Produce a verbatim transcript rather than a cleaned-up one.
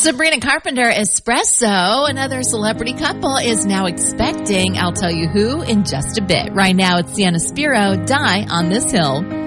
Sabrina Carpenter Espresso, another celebrity couple, is now expecting. I'll tell you who in just a bit. Right now, it's Sienna Spiro, Die on This Hill.